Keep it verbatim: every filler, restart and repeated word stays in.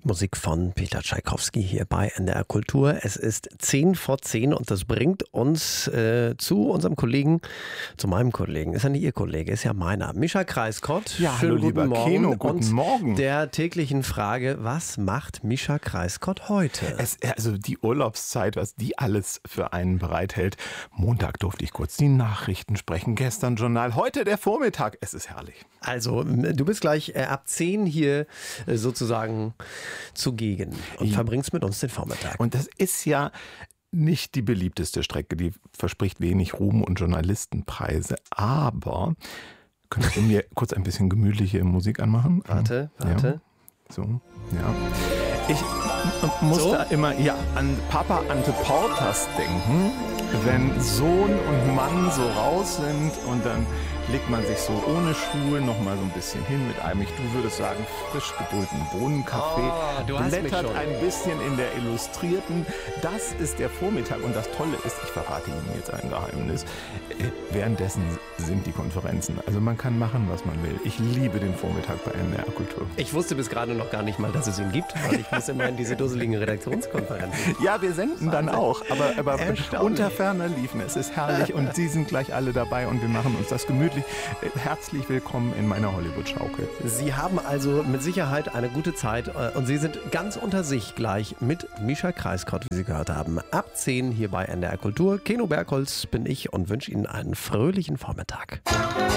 Musik von Peter Tschaikowski hier bei N D R Kultur. Es ist zehn vor zehn und das bringt uns äh, zu unserem Kollegen, zu meinem Kollegen. Ist ja nicht Ihr Kollege, ist ja meiner. Mischa Kreiskott. Ja, schönen hallo guten lieber Morgen. Keno, guten und Morgen. Der täglichen Frage, was macht Mischa Kreiskott heute? Es, also die Urlaubszeit, was die alles für einen bereithält. Montag durfte ich kurz die Nachrichten sprechen, gestern Journal, heute der Vormittag. Es ist herrlich. Also, du bist gleich äh, ab zehn hier äh, sozusagen zugegen und Ja. verbringst mit uns den Vormittag. Und das ist ja nicht die beliebteste Strecke, die verspricht wenig Ruhm und Journalistenpreise. Aber könntest du mir kurz ein bisschen gemütliche Musik anmachen? Warte, warte. Ja. So, ja. Ich muss So? da immer ja, an Papa Ante Portas denken, wenn Sohn und Mann so raus sind und dann legt man sich so ohne Schuhe noch mal so ein bisschen hin mit einem, ich, du würdest sagen, frisch gebrühten Bohnenkaffee, Oh, du hast mich blättert schon. ein bisschen in der Illustrierten. Das ist der Vormittag und das Tolle ist, ich verrate Ihnen jetzt ein Geheimnis, äh, währenddessen sind die Konferenzen. Also man kann machen, was man will. Ich liebe den Vormittag bei N D R Kultur. Ich wusste bis gerade noch gar nicht mal, dass es ihn gibt, weil ich muss immer in diese dusseligen Redaktionskonferenzen. Ja, wir senden dann auch, aber, aber Erstaunlich. unter ferner liefen. Es ist herrlich und Sie sind gleich alle dabei und wir machen uns das gemütlich. Herzlich willkommen in meiner Hollywood-Schaukel. Sie haben also mit Sicherheit eine gute Zeit äh, und Sie sind ganz unter sich gleich mit Mischa Kreiskott, wie Sie gehört haben. Ab zehn hier bei N D R Kultur. Keno Bergholz bin ich und wünsche Ihnen einen fröhlichen Vormittag.